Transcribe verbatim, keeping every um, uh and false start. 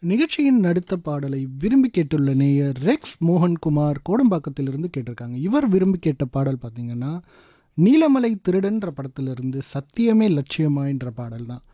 நிகழ்ச்சியின் அடுத்த பாடலை விரும்பி கேட்டுள்ள நேயர் ரெக்ஸ் மோகன்குமார் கோடம்பாக்கத்திலிருந்து கேட்டிருக்காங்க. இவர் விரும்பி கேட்ட பாடல் பார்த்தீங்கன்னா நீலமலை திருடன்ற படத்திலிருந்து சத்தியமே லட்சியமாயின்ற பாடல் தான்.